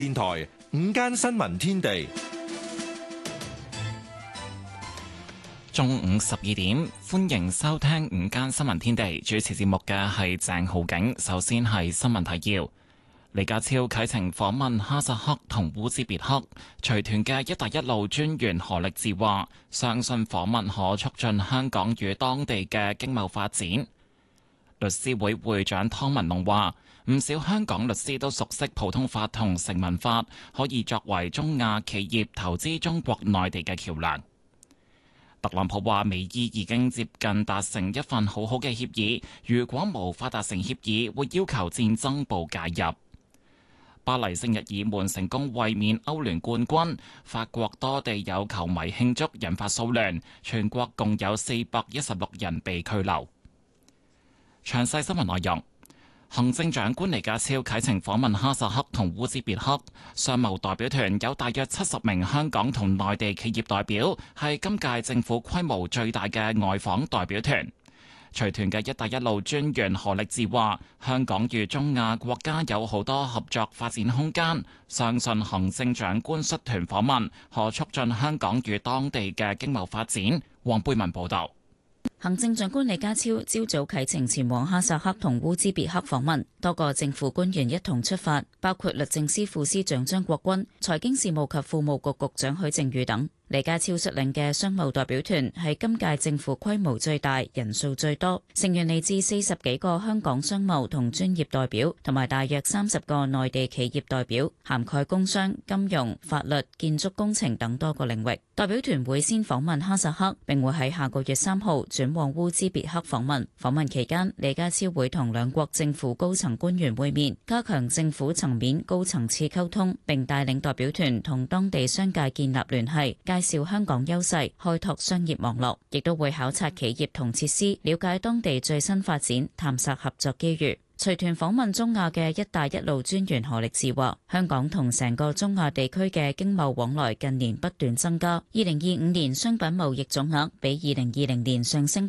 電台午間新聞天地， 中午12點，歡迎收聽午間新聞天地。主持節目嘅係鄭浩景。首先係新聞提要：李家超啟程訪問哈薩克同烏茲別克，隨團嘅一帶一路專員何力智話，相信訪問可促進香港與當地嘅經貿發展。律師會會長湯文龍話，唔少香港律師都熟悉普通法同成文法，可以作為中亞企業投資中國內地嘅橋樑。特朗普話，美伊已經接近達成一份好好嘅協議，如果無法達成協議，會要求戰爭部介入。巴黎聖日耳門成功衛冕歐聯冠軍，法國多地有球迷慶祝，引發騷亂，全國共有416人被拘留。詳細新聞內容。行政長官李家超啟程訪問哈薩克同烏茲別克，商務代表團有大約70名香港同內地企業代表，係今屆政府規模最大嘅外訪代表團。隨團嘅一帶一路專員何力智話，香港與中亞國家有好多合作發展空間，相信行政長官率團訪問可促進香港與當地嘅經貿發展。黃貝文報道。 行政長官李家超朝早啟程前往哈薩克同烏茲別克訪問，多個政府官員一同出發，包括律政司副司長張國軍、財經事務及庫務局局長許正宇等。李家超率領嘅商務代表團係今屆政府規模最大、人數最多，成員嚟自40幾個香港商務同專業代表，同埋大約30個內地企業代表，涵蓋工商、金融、法律、建築工程等多個領域。代表團會先訪問哈薩克，並會喺下個月3號轉往烏茲別克訪問。訪問期間，李家超會同兩國政府高層官員會面，加強政府層面高層次溝通，並帶領代表團同當地商界建立聯繫，介紹香港優勢，開拓商業網絡，亦都會考察企業同設施，了解當地最新發展，探索合作機遇。隨團訪問中亞嘅一帶一路專員何力智話，香港同成個中亞地區嘅經貿往來近年不斷增加，2025年商品貿易總額比2020年上升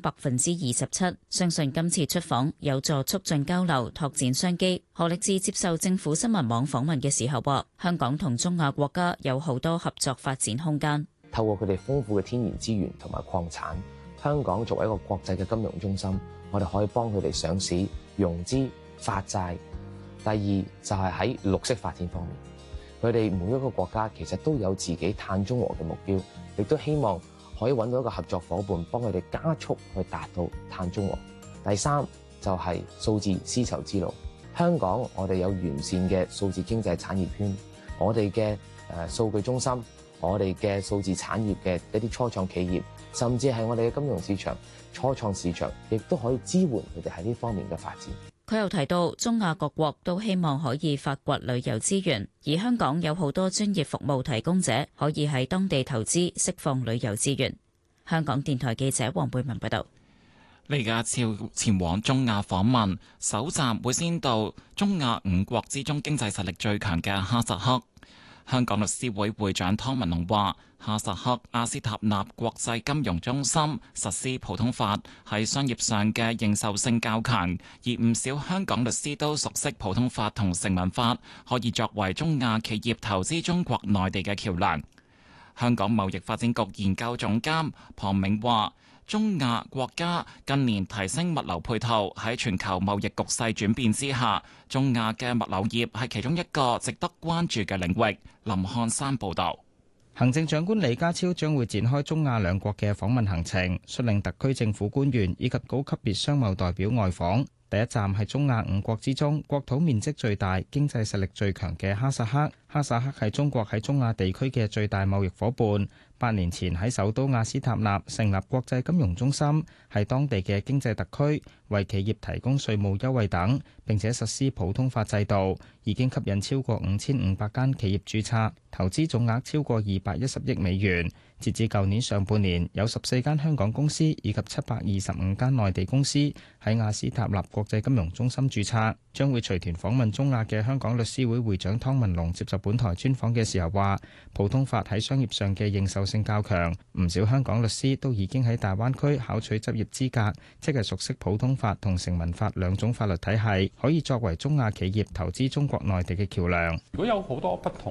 27%，相信今次出訪有助促進交流，拓展商機。何力智接受政府新聞網訪問嘅時候話，香港同中亞國家有好多合作發展空間。 透過佢哋豐富嘅天然資源同埋礦產，香港作為一個國際嘅金融中心，我哋可以幫佢哋上市、融資、發債。第二就係喺綠色發展方面，佢哋每一個國家其實都有自己碳中和嘅目標，亦都希望可以揾到一個合作夥伴，幫佢哋加速去達到碳中和。第三就係數字絲綢之路，香港我哋有完善嘅數字經濟產業圈，我哋嘅數據中心，我哋嘅數字產業嘅一啲初創企業，甚至係我哋嘅金融市場、初創市場，亦都可以支援佢哋喺呢方面嘅發展。 佢又提到，中亞各國都希望可以發掘旅遊資源，而香港有好多專業服務提供者，可以喺當地投資，釋放旅遊資源。香港電台記者黃貝文報道。 李家超前往中亞訪問，首站會先到中亞5國之中經濟實力最強嘅哈薩克。香港律師會會長湯文龍話，哈薩克阿斯塔納國際金融中心實施普通法，喺商業上嘅認受性較強，而唔少香港律師都熟悉普通法同成文法，可以作為中亞企業投資中國內地嘅橋樑。香港貿易發展局研究總監龐銘話，中亞國家近年提升物流配套，喺全球貿易局勢轉變之下，中亞嘅物流業係其中一個值得關注嘅領域。林漢山報導。 行政長官李家超將會展開中亞兩國嘅訪問行程，率領特區政府官員以及高級別商貿代表外訪。第一站係中亞5國之中國土面積最大、經濟實力最強嘅哈薩克。哈薩克係中國喺中亞地區嘅最大貿易夥伴。8年前喺首都阿斯塔納成立國際金融中心，係當地嘅經濟特區，為企業提供稅務優惠等，並且實施普通法制度，已經吸引超過5500間企業註冊，投資總額超過210億美元。截至舊年上半年，有14間香港公司以及725間內地公司喺阿斯塔納國際金融中心註冊。將會隨團訪問中亞嘅香港律師會會長湯文龍接受本台專訪嘅時候話，普通法喺商業上嘅認受性較強。唔少香港律師都已經喺大灣區考取執業資格，即係熟悉普通法同成文法兩種法律體系，可以作為中亞企業投資中國內地嘅橋梁。 如果有好多不同